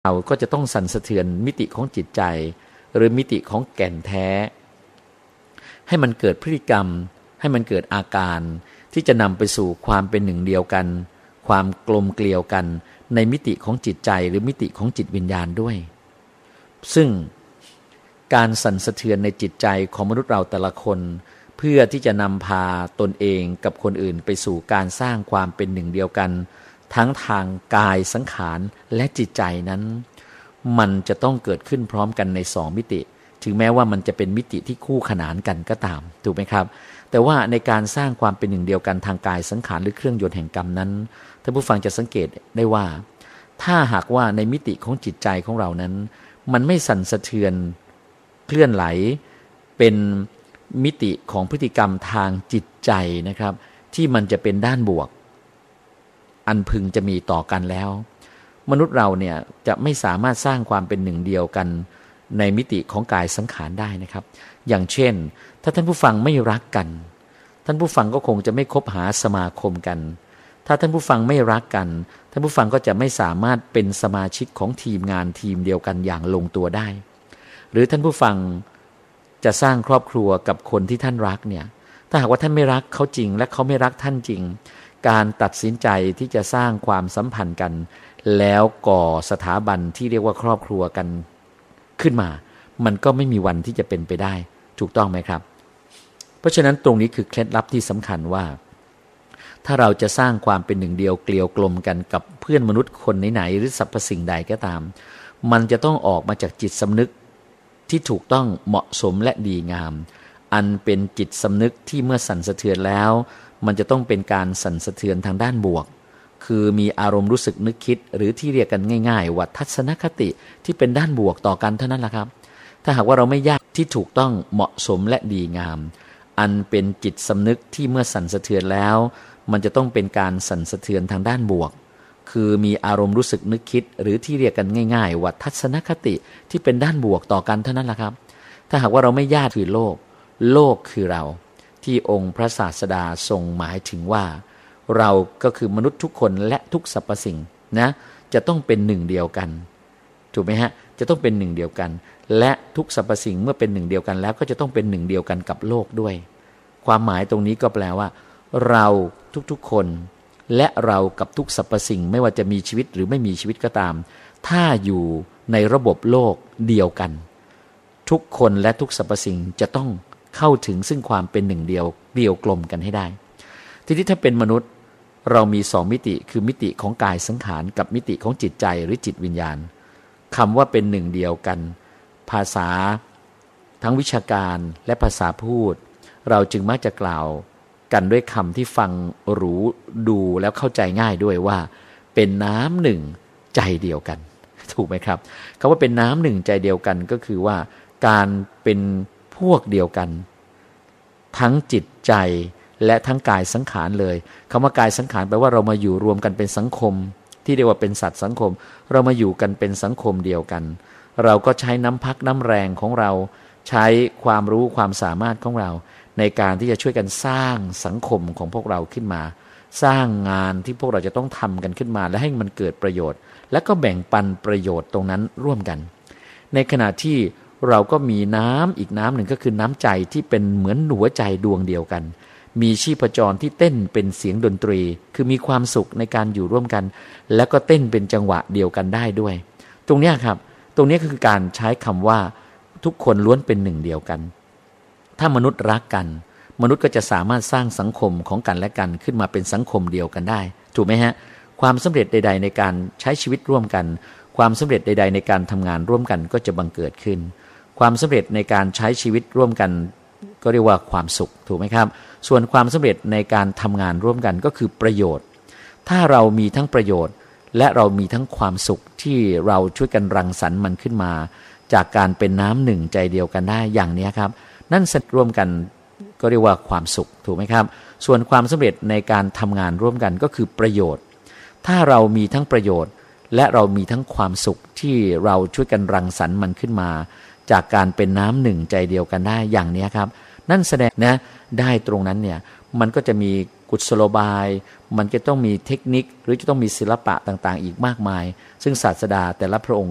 เราก็จะต้องสั่นสะเทือนมิติของจิตใจหรือมิติของแก่นแท้ให้มันเกิดพฤติกรรมให้มันเกิดอาการที่จะนำไปสู่ความเป็นหนึ่งเดียวกันความกลมเกลียวกันในมิติของจิตใจหรือมิติของจิตวิญญาณด้วยซึ่งการสั่นสะเทือนในจิตใจของมนุษย์เราแต่ละคนเพื่อที่จะนำพาตนเองกับคนอื่นไปสู่การสร้างความเป็นหนึ่งเดียวกันทั้งทางกายสังขารและจิตใจนั้นมันจะต้องเกิดขึ้นพร้อมกันในสองมิติถึงแม้ว่ามันจะเป็นมิติที่คู่ขนานกันก็ตามถูกไหมครับแต่ว่าในการสร้างความเป็นหนึ่งเดียวกันทางกายสังขารหรือเครื่องยนต์แห่งกรรมนั้นท่านผู้ฟังจะสังเกตได้ว่าถ้าหากว่าในมิติของจิตใจของเรานั้นมันไม่สั่นสะเทือนเคลื่อนไหลเป็นมิติของพฤติกรรมทางจิตใจนะครับที่มันจะเป็นด้านบวกอันพึงจะมีต่อกันแล้วมนุษย์เราเนี่ยจะไม่สามารถสร้างความเป็นหนึ่งเดียวกันในมิติของกายสังขารได้นะครับอย่างเช่นถ้าท่านผู้ฟังไม่รักกันท่านผู้ฟังก็คงจะไม่คบหาสมาคมกันถ้าท่านผู้ฟังไม่รักกันท่านผู้ฟังก็จะไม่สามารถเป็นสมาชิกของทีมงานทีมเดียวกันอย่างลงตัวได้หรือท่านผู้ฟังจะสร้างครอบครัวกับคนที่ท่านรักเนี่ยถ้าหากว่าท่านไม่รักเขาจริงและเขาไม่รักท่านจริงการตัดสินใจที่จะสร้างความสัมพันธ์กันแล้วก่อสถาบันที่เรียกว่าครอบครัวกันขึ้นมามันก็ไม่มีวันที่จะเป็นไปได้ถูกต้องไหมครับเพราะฉะนั้นตรงนี้คือเคล็ดลับที่สำคัญว่าถ้าเราจะสร้างความเป็นหนึ่งเดียวเกลียวกลมกันกับเพื่อนมนุษย์คนไหนๆหรือสรรพสิ่งใดก็ตามมันจะต้องออกมาจากจิตสำนึกที่ถูกต้องเหมาะสมและดีงามอันเป็นจิตสำนึกที่เมื่อสั่นสะเทือนแล้วมันจะต้องเป็นการสั่นสะเทือนทางด้านบวกคือมีอารมณ์รู้สึกนึกคิดหรือที่เรียกกันง่ายๆว่าทัศนคติที่เป็นด้านบวกต่อกันเท่านั้นแหละครับถ้าหากว่าเราไม่ยากที่ถูกต้องเหมาะสมและดีงามอันเป็นจิตสำนึกที่เมื่อสั่นสะเทือนแล้วมันจะต้องเป็นการสั่นสะเทือนทางด้านบวกคือมีอารมณ์รู้สึกนึกคิดหรือที่เรียกกันง่ายๆว่าทัศนคติที่เป็นด้านบวกต่อกันเท่านั้นแหละครับถ้าหากว่าเราไม่ญาติคือโลกคือเราที่องค์พระศาสดาทรงหมายถึงว่าเราก็คือมนุษย์ทุกคนและทุกสรรพสิ่งนะจะต้องเป็นหนึ่งเดียวกันถูกไหมฮะจะต้องเป็นหนึ่งเดียวกันและทุกสรรพสิ่งเมื่อเป็นหนึ่งเดียวกันแล้วก็จะต้องเป็นหนึ่งเดียวกันกับโลกด้วยความหมายตรงนี้ก็แปลว่าเราทุกๆคนและเรากับทุกสรรพสิ่งไม่ว่าจะมีชีวิตหรือไม่มีชีวิตก็ตามถ้าอยู่ในระบบโลกเดียวกันทุกคนและทุกสรรพสิ่งจะต้องเข้าถึงซึ่งความเป็นหนึ่งเดียวกลมกันให้ได้ทีนี้ถ้าเป็นมนุษย์เรามีสองมิติคือมิติของกายสังขารกับมิติของจิตใจหรือจิตวิญญาณคำว่าเป็นหนึ่งเดียวกันภาษาทั้งวิชาการและภาษาพูดเราจึงมักจะกล่าวกันด้วยคำที่ฟังรู้ดูแล้วเข้าใจง่ายด้วยว่าเป็นน้ำหนึ่งใจเดียวกันถูกไหมครับคำว่าเป็นน้ำหนึ่งใจเดียวกันก็คือว่าการเป็นพวกเดียวกันทั้งจิตใจและทั้งกายสังขารเลยคำว่ากายสังขารแปลว่าเรามาอยู่รวมกันเป็นสังคมที่เรียกว่าเป็นสัตว์สังคมเรามาอยู่กันเป็นสังคมเดียวกันเราก็ใช้น้ำพักน้ำแรงของเราใช้ความรู้ความสามารถของเราในการที่จะช่วยกันสร้างสังคมของพวกเราขึ้นมาสร้างงานที่พวกเราจะต้องทำกันขึ้นมาและให้มันเกิดประโยชน์และก็แบ่งปันประโยชน์ตรงนั้นร่วมกันในขณะที่เราก็มีน้ำอีกน้ำหนึ่งก็คือน้ำใจที่เป็นเหมือนหัวใจดวงเดียวกันมีชีพจรที่เต้นเป็นเสียงดนตรีคือมีความสุขในการอยู่ร่วมกันแล้วก็เต้นเป็นจังหวะเดียวกันได้ด้วยตรงนี้ครับตรงนี้คือการใช้คำว่าทุกคนล้วนเป็นหนึ่งเดียวกันถ้ามนุษย์รักกันมนุษย์ก็จะสามารถสร้างสังคมของกันและกันขึ้นมาเป็นสังคมเดียวกันได้ถูกไหมฮะความสำเร็จใดๆในการใช้ชีวิตร่วมกันความสำเร็จใดๆในการทำงานร่วมกันก็จะบังเกิดขึ้นความสำเร็จในการใช้ชีวิตร่วมกันก็เรียกว่าความสุขถูกไหมครับส่วนความสำเร็จในการทำงานร่วมกันก็คือประโยชน์ถ้าเรามีทั้งประโยชน์และเรามีทั้งความสุขที่เราช่วยกันรังสรรค์มันขึ้นมาจากการเป็นน้ำหนึ่งใจเดียวกันได้อย่างนี้ครับนั่นร่วมกันก็เรียกว่าความสุขถูกไหมครับส่วนความสำเร็จในการทำงานร่วมกันก็คือประโยชน์ถ้าเรามีทั้งประโยชน์และเรามีทั้งความสุขที่เราช่วยกันรังสรรค์มันขึ้นมาจากการเป็นน้ำหนึ่งใจเดียวกันได้อย่างนี้ครับนั่นแสดงนะได้ตรงนั้นเนี่ยมันก็จะมีกุศโลบายมันจะต้องมีเทคนิคหรือจะต้องมีศิลปะต่างๆอีกมากมายซึ่งศาสดาแต่ละพระองค์